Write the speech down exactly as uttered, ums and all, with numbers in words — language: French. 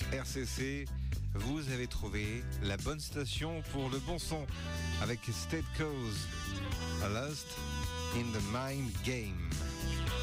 R C C, vous avez trouvé la bonne station pour le bon son avec State Cause, Lost in the Mind Game.